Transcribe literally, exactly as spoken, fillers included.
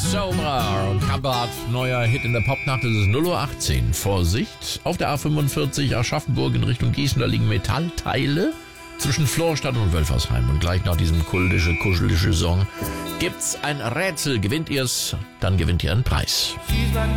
Sobra und Kampert, neuer Hit in der Popnacht, es ist null Uhr achtzehn. Vorsicht, auf der A fünfundvierzig Aschaffenburg in Richtung Gießen, da liegen Metallteile zwischen Florstadt und Wölfersheim. Und gleich nach diesem kultische, kuschelige Song gibt's ein Rätsel. Gewinnt ihr's, dann gewinnt ihr einen Preis. She's like